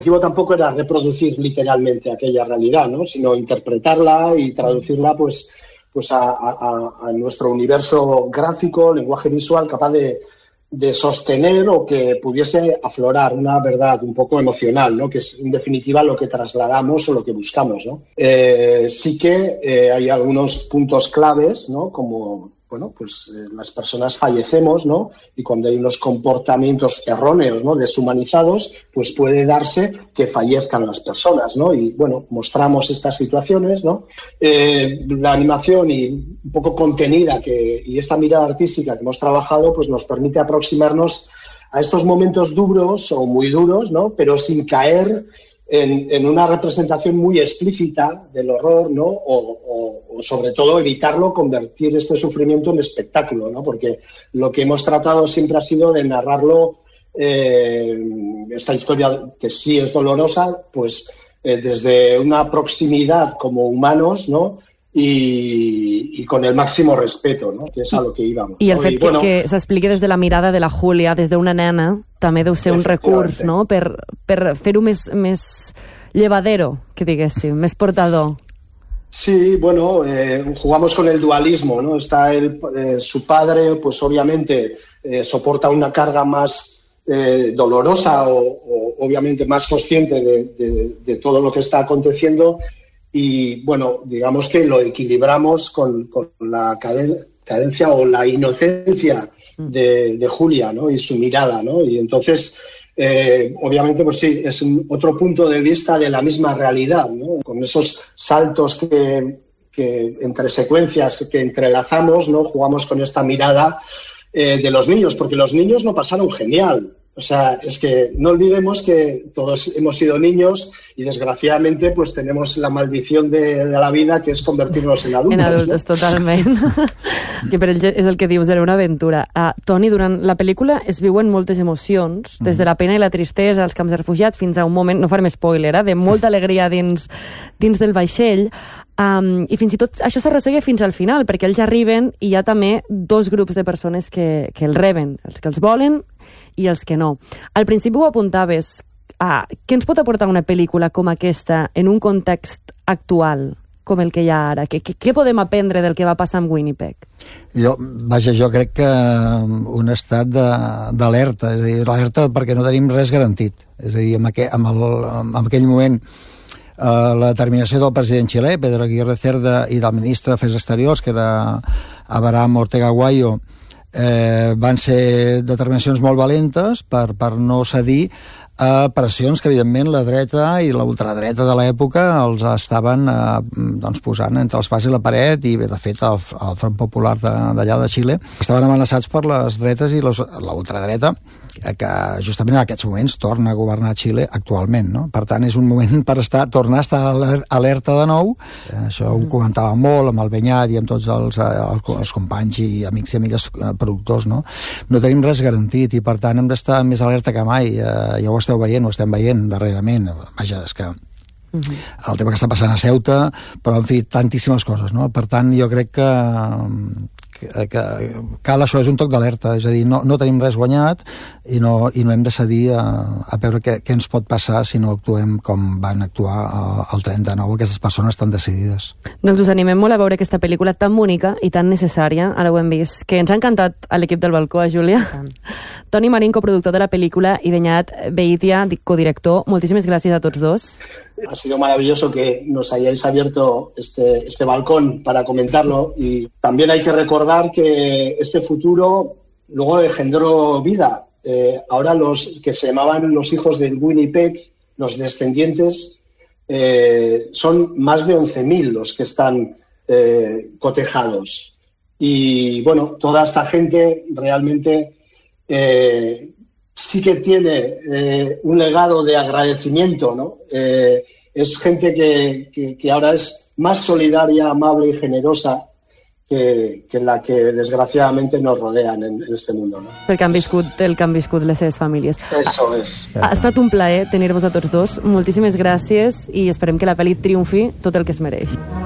objetivo tampoco era reproducir literalmente aquella realidad, ¿no? Sino interpretarla y traducirla pues a nuestro universo gráfico, lenguaje visual capaz de sostener o que pudiese aflorar una verdad un poco emocional, ¿no? Que es en definitiva lo que trasladamos o lo que buscamos, ¿no? Sí que hay algunos puntos claves, ¿no? Como las personas fallecemos, ¿no? Y cuando hay unos comportamientos erróneos, ¿no? Deshumanizados, pues puede darse que fallezcan las personas, ¿no? Y bueno, mostramos estas situaciones, ¿no? La animación y un poco contenida y esta mirada artística que hemos trabajado, pues nos permite aproximarnos a estos momentos duros o muy duros, ¿no? Pero sin caer en una representación muy explícita del horror, ¿no? O sobre todo evitarlo, convertir este sufrimiento en espectáculo, ¿no? Porque lo que hemos tratado siempre ha sido de narrarlo, esta historia que sí es dolorosa, pues desde una proximidad como humanos, ¿no? Y con el máximo respeto, no? Que és a lo que íbamos. I el fet que s'expliqui des de la mirada de la Júlia, des d'una nena, també deu ser un recurs, no? Per fer-ho més llevadero, que diguéssim, més portador. Sí, bueno, jugamos con el dualismo, ¿no? Está su padre, pues obviamente soporta una carga más dolorosa o obviamente más consciente de todo lo que está aconteciendo. Y, bueno, digamos que lo equilibramos con la cadencia o la inocencia de Julia, ¿no? Y su mirada, ¿no? Y entonces, obviamente, pues sí, es otro punto de vista de la misma realidad, ¿no? Con esos saltos que entre secuencias que entrelazamos, ¿no? Jugamos con esta mirada de los niños, porque los niños lo pasaron genial. O sea, es que no olvidemos que todos hemos sido niños y desgraciadamente pues tenemos la maldición de la vida, que és convertir-nos en adultos. En adultos, no? Totalment. Que per ell és el que dius, era una aventura. Toni, durant la pel·lícula es viuen moltes emocions, des de la pena i la tristesa als camps de refugiats fins a un moment, no farem spoiler, de molta alegria dins del vaixell. I fins i tot això s'arrossega fins al final, perquè ells arriben i hi ha també dos grups de persones que el reben, els que els volen i els que no. Al principi ho apuntaves. Què ens pot aportar una pel·lícula com aquesta en un context actual com el que hi ha ara? Què podem aprendre del que va passar amb Winnipeg? Jo crec que un estat d'alerta, és a dir, l'alerta perquè no tenim res garantit. És a dir, en aquell moment la determinació del president xilè, Pedro Aguirre Cerda, i del ministre d'Afers Exteriors, que era Abraham Ortega Guayo, van ser determinacions molt valentes per no cedir a pressions que, evidentment, la dreta i la ultradreta de l'època els estaven posant entre l'espasa i la paret, i, de fet, el Front Popular d'allà de Xile estaven amenaçats per les dretes i la ultradreta, que justament en aquests moments torna a governar Xile actualment, no? Per tant, és un moment per tornar a estar alerta de nou. Això ho comentava molt amb el Benyat i amb tots els companys i amics i amigues productors, no? No tenim res garantit i, per tant, hem d'estar més alerta que mai. Ja ho esteu veient, ho estem veient darrerament. Vaja, és que el tema que està passant a Ceuta, però, en fi, tantíssimes coses, no? Per tant, jo crec que cal això, és un toc d'alerta, és a dir, no tenim res guanyat i no hem de cedir a veure què ens pot passar si no actuem com van actuar el 39, aquestes persones tan decidides. Doncs us animem molt a veure aquesta pel·lícula tan bonica i tan necessària, ara ho hem vist, que ens ha encantat a l'equip del balcó, Júlia. Toni Marín, coproductor de la pel·lícula, i Beñat Beitia, codirector, moltíssimes gràcies a tots dos. Ha sido maravilloso que nos hayáis abierto este balcón para comentarlo, y también hay que recordar que este futuro luego engendró vida. Ahora los que se llamaban los hijos del Winnipeg, los descendientes, son más de 11.000 los que están cotejados. Y bueno, toda esta gente realmente sí que tiene un legado de agradecimiento, ¿no? Es gente que ahora es más solidaria, amable y generosa que la que desgraciadamente nos rodean en este mundo, ¿no? Perquè han viscut el que han viscut les seves famílies. Eso es. Ha estat un plaer tenir-vos a tots dos. Moltíssimes gràcies i esperem que la pel·li triomfi tot el que es mereix.